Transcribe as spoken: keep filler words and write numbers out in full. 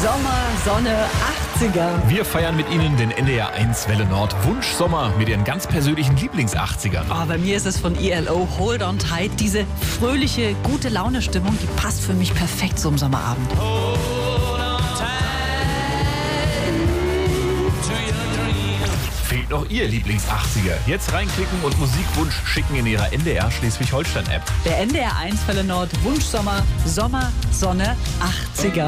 Sommer, Sonne, achtziger. Wir feiern mit Ihnen den N D R eins Welle Nord Wunschsommer mit Ihren ganz persönlichen Lieblings-achtzigern. Oh, bei mir ist es von E L O Hold on Tight. Diese fröhliche, gute Laune-Stimmung, die passt für mich perfekt zum Sommerabend. Fehlt noch Ihr Lieblings-achtziger? Jetzt reinklicken und Musikwunsch schicken in Ihrer N D R Schleswig-Holstein-App. Der N D R eins Welle Nord Wunschsommer, Sommer, Sonne, achtziger.